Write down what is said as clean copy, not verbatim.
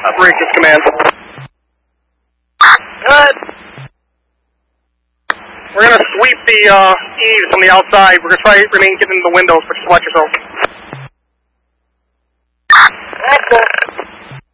Operations Command. Good. We're going to sweep the eaves from the outside. We're going to try to remain hidden in the windows, but just watch yourself.